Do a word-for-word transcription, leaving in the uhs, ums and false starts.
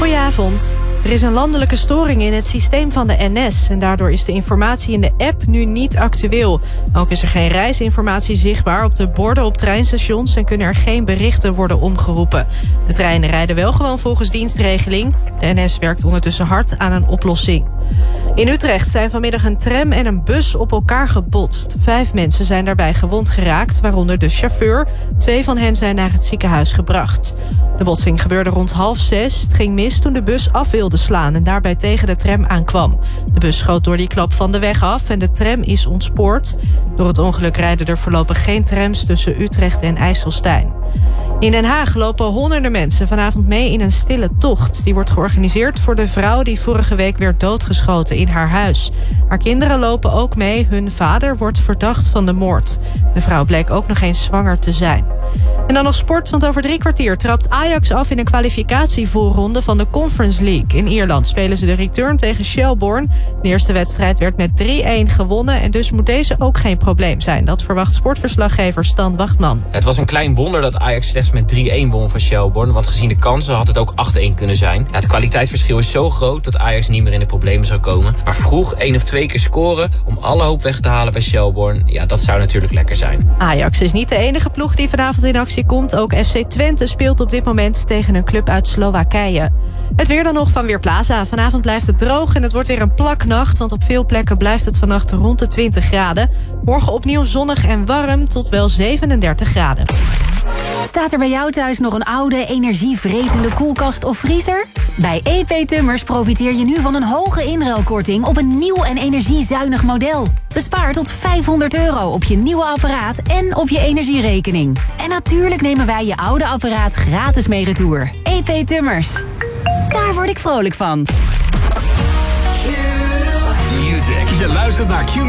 Goedenavond. Er is een landelijke storing in het systeem van de N S... en daardoor is de informatie in de app nu niet actueel. Ook is er geen reisinformatie zichtbaar op de borden op treinstations... en kunnen er geen berichten worden omgeroepen. De treinen rijden wel gewoon volgens dienstregeling. De N S werkt ondertussen hard aan een oplossing. In Utrecht zijn vanmiddag een tram en een bus op elkaar gebotst. Vijf mensen zijn daarbij gewond geraakt, waaronder de chauffeur. Twee van hen zijn naar het ziekenhuis gebracht. De botsing gebeurde rond half zes. Het ging mis toen de bus af wilde slaan en daarbij tegen de tram aankwam. De bus schoot door die klap van de weg af en de tram is ontspoord. Door het ongeluk rijden er voorlopig geen trams tussen Utrecht en IJsselstein. In Den Haag lopen honderden mensen vanavond mee in een stille tocht. Die wordt georganiseerd voor de vrouw die vorige week werd doodgeschoten in haar huis. Haar kinderen lopen ook mee. Hun vader wordt verdacht van de moord. De vrouw bleek ook nog eens zwanger te zijn. En dan nog sport, want over drie kwartier trapt Ajax af in een kwalificatievoorronde van de Conference League. In Ierland spelen ze de return tegen Shelbourne. De eerste wedstrijd werd met drie-een gewonnen en dus moet deze ook geen probleem zijn. Dat verwacht sportverslaggever Stan Wachtman. Het was een klein wonder dat Ajax slechts met drie-een won van Shelbourne, want gezien de kansen had het ook acht-een kunnen zijn. Ja, het kwaliteitsverschil is zo groot dat Ajax niet meer in de problemen zou komen. Maar vroeg één of twee keer scoren om alle hoop weg te halen bij Shelbourne, ja, dat zou natuurlijk lekker zijn. Ajax is niet de enige ploeg die vanavond in actie komt. Ook F C Twente speelt op dit moment tegen een club uit Slowakije. Het weer dan nog van Weerplaza. Vanavond blijft het droog en het wordt weer een plaknacht, want op veel plekken blijft het vannacht rond de twintig graden. Morgen opnieuw zonnig en warm tot wel zevenendertig graden. Staat er bij jou thuis nog een oude, energievretende koelkast of vriezer? Bij E P Tummers profiteer je nu van een hoge inruilkorting op een nieuw en energiezuinig model. Bespaar tot vijfhonderd euro op je nieuwe apparaat en op je energierekening. En natuurlijk nemen wij je oude apparaat gratis mee retour. E P Tummers. Daar word ik vrolijk van. Je luistert naar Q